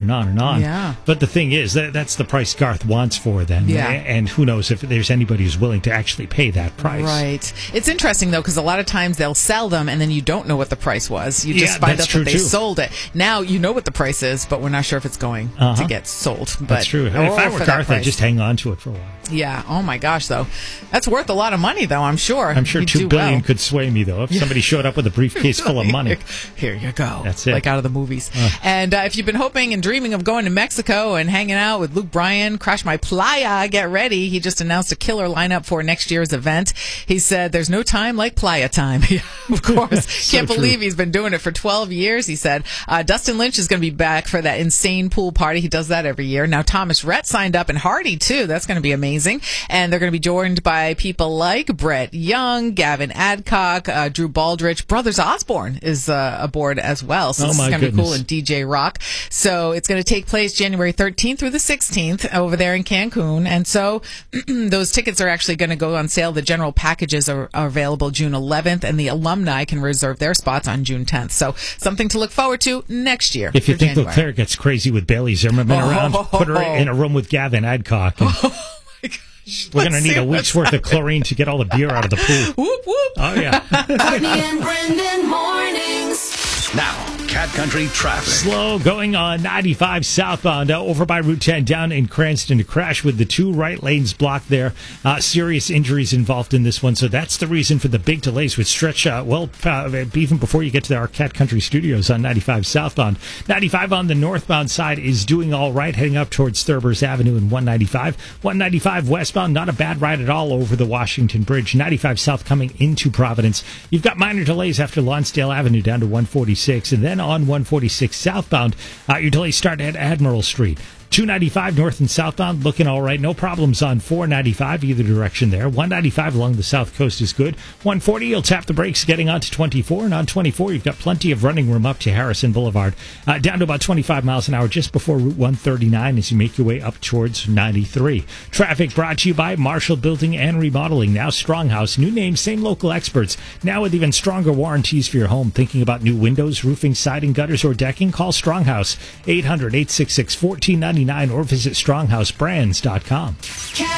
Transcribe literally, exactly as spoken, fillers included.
and on and on. Yeah. But the thing is, that that's the price Garth wants for them. Yeah. And who knows if there's anybody who's willing to actually pay that price. Right. It's interesting, though, because a lot of times they'll sell them and then you don't know what the price was. You just Yeah, find that's out true, that they too. sold it. Now you know what the price is, but we're not sure if it's going Uh-huh. to get sold. But, That's true. If or I for were that Garth, I'd price. just hang on to it for a while. Yeah. Oh, my gosh, though. That's worth a lot of money, though, I'm sure. I'm sure You'd two do billion well. could sway me, though. If somebody showed up with a briefcase full of money. Here you go. That's it. Like out of the movies. Uh. And uh, if you've been hoping and dreaming of going to Mexico and hanging out with Luke Bryan, Crash My Playa, get ready. He just announced a killer lineup for next year's event. He said, there's no time like playa time. Yeah, of course. So Can't true. believe he's been doing it for twelve years, he said. Uh, Dustin Lynch is going to be back for that insane pool party. He does that every year. Now, Thomas Rhett signed up, and Hardy, too. That's going to be amazing. And they're going to be joined by people like Brett Young, Gavin Adcock, uh, Drew Baldrich. Brothers Osborne is uh, aboard as well. So Oh, this my is going to be cool. goodness. And D J Rock. So it's going to take place January thirteenth through the sixteenth over there in Cancun. And so those tickets are actually going to go on sale. The general packages are, are available June eleventh, and the alumni can reserve their spots on June tenth. So something to look forward to next year. If you for think January. Leclerc gets crazy with Bailey Zimmerman Oh. around, put her in a room with Gavin Adcock. And Oh my gosh. we're going to Let's need see a week's what's worth of chlorine to get all the beer out of the pool. Whoop, whoop. Oh, yeah. Courtney and Brendan mornings. Now, Cat Country traffic. Slow going on ninety-five southbound uh, over by Route ten down in Cranston. A crash with the two right lanes blocked there. Uh, serious injuries involved in this one. So that's the reason for the big delays, which stretch, uh, well, uh, even before you get to our Cat Country studios on ninety-five southbound. ninety-five on the northbound side is doing all right, heading up towards Thurbers Avenue and one ninety-five. one ninety-five westbound, not a bad ride at all over the Washington Bridge. ninety-five south coming into Providence. You've got minor delays after Lonsdale Avenue down to one forty-six, and then on one forty-six southbound, uh, your delays start at Admiral Street. two ninety-five north and southbound looking all right. No problems on four ninety-five either direction there. one ninety-five along the south coast is good. one forty, you'll tap the brakes getting on to twenty-four. And on twenty-four, you've got plenty of running room up to Harrison Boulevard. Uh, down to about twenty-five miles an hour just before Route one thirty-nine as you make your way up towards ninety-three. Traffic brought to you by Marshall Building and Remodeling. Now Stronghouse. New name, same local experts. Now with even stronger warranties for your home. Thinking about new windows, roofing, siding, gutters, or decking? Call Stronghouse. eight hundred, eight six six, one four nine nine or visit stronghouse brands dot com.